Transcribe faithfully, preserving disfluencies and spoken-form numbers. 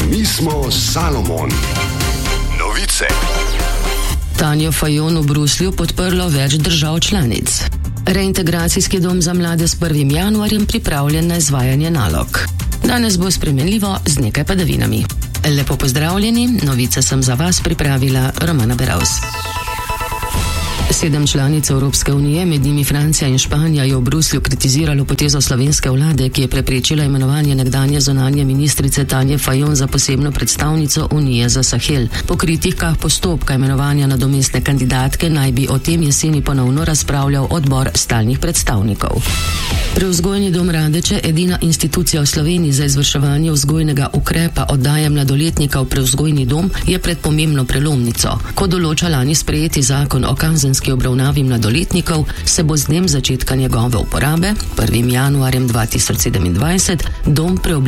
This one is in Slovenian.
Mi smo Salomon. Novice. Tanjo Fajon v Bruslju podprlo več držav članic. Reintegracijski dom za mlade s prvim januarjem pripravljen na izvajanje nalog. Danes bo spremenljivo z nekaj padavinami. Lepo pozdravljeni, novice sem za vas pripravila Romana Beravs. Sedem članic Evropske unije, med njimi Francija in Španija, je v Bruslju kritiziralo potezo slovenske vlade, ki je preprečila imenovanje nekdanje zunanje ministrice Tanje Fajon za posebno predstavnico Unije za Sahel. Po kritikah postopka imenovanja nadomestne kandidatke naj bi o tem jeseni ponovno razpravljal odbor stalnih predstavnikov. Prevzgojni dom Radeče, edina institucija v Sloveniji za izvrševanje vzgojnega ukrepa oddaje mladoletnika v prevzgojni dom, je pred pomembno prelomnico. Ko določa lani sprejeti zakon o kazenski obravnavi mladoletnikov, se bo z dnem začetka njegove uporabe, prvim januarjem dva tisoč sedemindvajset, dom preoblikoval